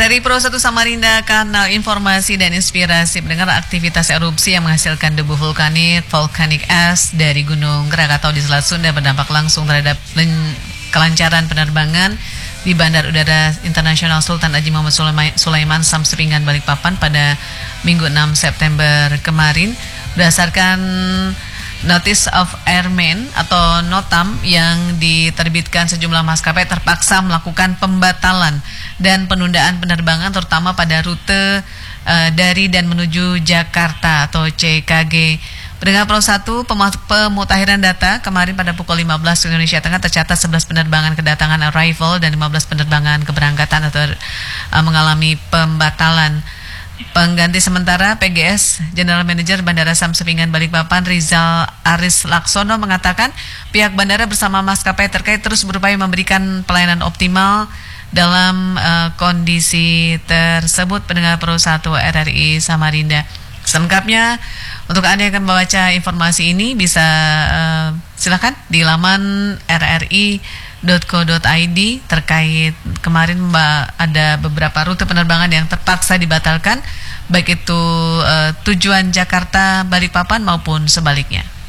RRI Pro 1 Samarinda, kanal informasi dan inspirasi mendengar aktivitas erupsi yang menghasilkan debu vulkanik es dari Gunung Krakatau di Selat Sunda berdampak langsung terhadap kelancaran penerbangan di Bandar Udara Internasional Sultan Haji Muhammad Sulaiman Samsudingan Balikpapan pada Minggu 6 September kemarin. Berdasarkan Notice of Airmen atau NOTAM yang diterbitkan, sejumlah maskapai terpaksa melakukan pembatalan dan penundaan penerbangan terutama pada rute dari dan menuju Jakarta atau CKG. Pendengar Pro 1, pemutakhiran data kemarin pada pukul 15 waktu Indonesia Tengah tercatat 11 penerbangan kedatangan arrival dan 15 penerbangan keberangkatan atau mengalami pembatalan. Pengganti sementara PGS General Manager Bandara Samsudingan Balikpapan Rizal Aris Laksono mengatakan pihak bandara bersama maskapai terkait terus berupaya memberikan pelayanan optimal dalam kondisi tersebut. Pendengar Pro 1 RRI Samarinda, selengkapnya untuk Anda yang akan membaca informasi ini bisa silakan di laman rri.co.id terkait kemarin ada beberapa rute penerbangan yang terpaksa dibatalkan, baik itu tujuan Jakarta Balikpapan maupun sebaliknya.